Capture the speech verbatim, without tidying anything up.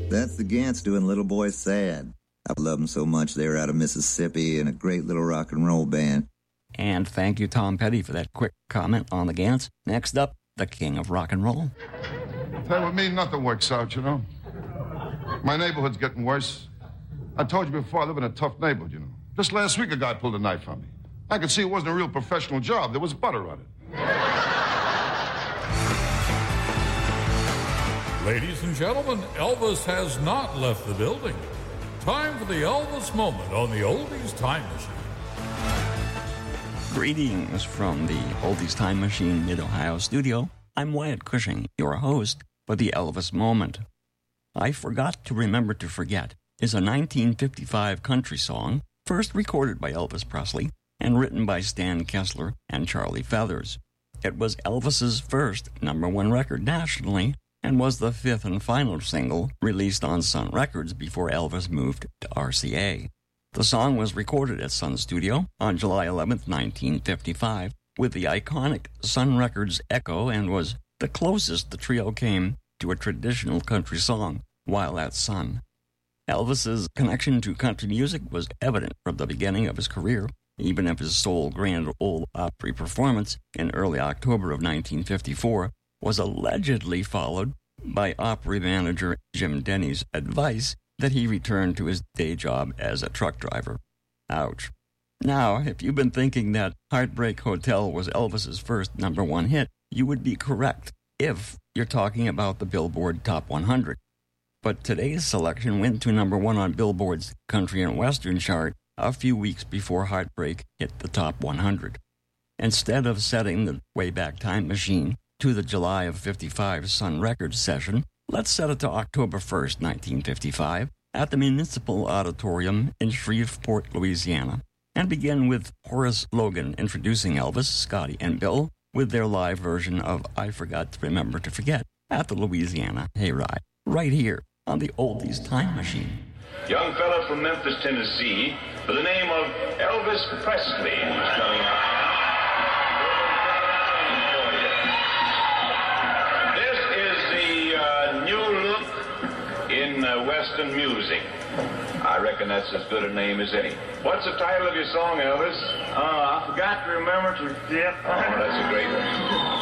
That's the Gants doing Little Boy Sad. I love them so much they were out of Mississippi and a great little rock and roll band. And thank you, Tom Petty, for that quick comment on the Gants. Next up, the king of rock and roll. Hey, with me, nothing works out, you know. My neighborhood's getting worse. I told you before, I live in a tough neighborhood, you know. Just last week, a guy pulled a knife on me. I could see it wasn't a real professional job. There was butter on it. Ladies and gentlemen, Elvis has not left the building. Time for the Elvis moment on the Oldies Time Machine. Greetings from the Oldies Time Machine Mid-Ohio studio. I'm Wyatt Cushing, your host for the Elvis moment. I Forgot to Remember to Forget is a nineteen fifty-five country song first recorded by Elvis Presley and written by Stan Kessler and Charlie Feathers. It was Elvis's first number one record nationally and was the fifth and final single released on Sun Records before Elvis moved to R C A. The song was recorded at Sun Studio on July eleventh, nineteen fifty-five, with the iconic Sun Records echo and was the closest the trio came to a traditional country song while at Sun. Elvis's connection to country music was evident from the beginning of his career, even if his sole Grand Ole Opry performance in early October of nineteen fifty-four was allegedly followed by Opry manager Jim Denny's advice that he return to his day job as a truck driver. Ouch. Now, if you've been thinking that Heartbreak Hotel was Elvis's first number one hit, you would be correct if you're talking about the Billboard Top one hundred. But today's selection went to number one on Billboard's Country and Western chart a few weeks before Heartbreak hit the Top one hundred. Instead of setting the Wayback Time Machine to the July of fifty-five Sun Records session, let's set it to October first, nineteen fifty-five, at the Municipal Auditorium in Shreveport, Louisiana, and begin with Horace Logan introducing Elvis, Scotty, and Bill with their live version of I Forgot to Remember to Forget at the Louisiana Hayride, right here on the Oldies Time Machine. Young fella from Memphis, Tennessee, by the name of Elvis Presley is coming up. In uh, Western music. I reckon that's as good a name as any. What's the title of your song, Elvis? Uh, I forgot to remember to forget. Oh, that's a great one.